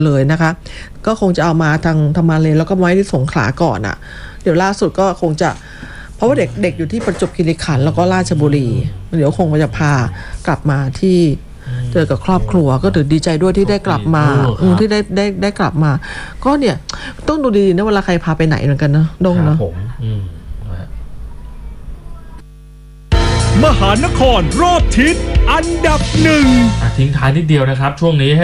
เลยนะคะก็คงจะเอามาทางมาเลแล้วก็ไว้ที่สงขลาก่อนอ่ะเดี๋ยวล่าสุดก็คงจะเพราะว่าเด็กอยู่ที่ประจวบคีรีขันธ์แล้วก็ราชบุรีเดี๋ยวคงจะพากลับมาที่เจอกับครอบครัวก็ถือดีใจด้วยที่ได้กลับมาที่ได้กลับมาก็เนี่ยต้องดูดีๆนะเวลาใครพาไปไหนเหมือนกันนะดงเนาะมหานครรอบทิศอันดับ 1 ทิ้งท้ายนิดเดียวนะครับช่วงนี้